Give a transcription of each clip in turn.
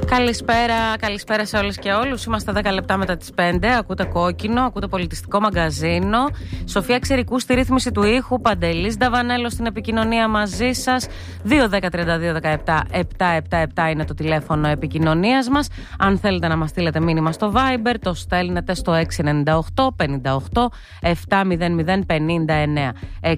Καλησπέρα σε όλες και όλους. Είμαστε 10 λεπτά μετά τις 5. Ακούτε Κόκκινο, ακούτε Πολιτιστικό Μαγκαζίνο. Σοφία Ξερικού στη ρύθμιση του ήχου. Παντελής Νταβανέλος στην επικοινωνία μαζί σας. 2-10-32-17-777 είναι το τηλέφωνο επικοινωνίας μας. Αν θέλετε να μας στείλετε μήνυμα στο Viber, το στέλνετε στο 698-58-700-59.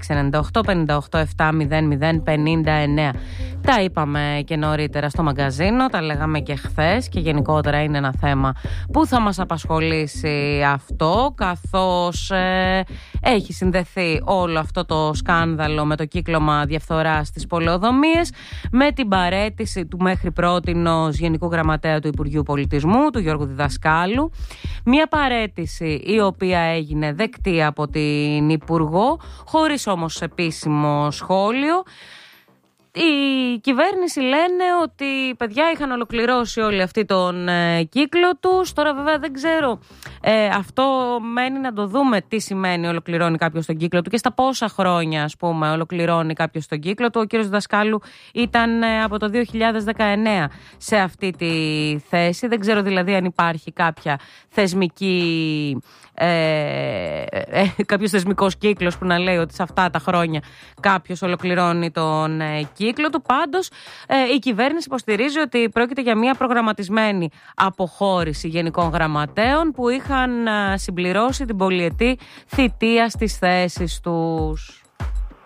698-58-700-59. Τα είπαμε και νωρίτερα στο μαγκαζίνο, τα λέγαμε και χθες και γενικότερα είναι ένα θέμα που θα μας απασχολήσει αυτό, καθώς έχει συνδεθεί όλο αυτό το σκάνδαλο με το κύκλωμα διαφθοράς στις πολεοδομίες, με την παραίτηση του μέχρι πρότινος Γενικού Γραμματέα του Υπουργείου Πολιτισμού, του Γιώργου Διδασκάλου. Μια παραίτηση η οποία έγινε δεκτή από την Υπουργό, χωρίς όμως επίσημο σχόλιο. Η κυβέρνηση λένε ότι οι παιδιά είχαν ολοκληρώσει όλη αυτή τον κύκλο τους. Τώρα βέβαια δεν ξέρω, αυτό μένει να το δούμε τι σημαίνει ολοκληρώνει κάποιος τον κύκλο του και στα πόσα χρόνια ας πούμε ολοκληρώνει κάποιος τον κύκλο του. Ο κύριος Δασκάλου ήταν από το 2019 σε αυτή τη θέση. Δεν ξέρω δηλαδή αν υπάρχει κάποια θεσμική... κάποιος θεσμικός κύκλος που να λέει ότι σε αυτά τα χρόνια κάποιος ολοκληρώνει τον κύκλο του. Πάντως η κυβέρνηση υποστηρίζει ότι πρόκειται για μια προγραμματισμένη αποχώρηση γενικών γραμματέων που είχαν συμπληρώσει την πολυετή θητεία στις θέσεις τους.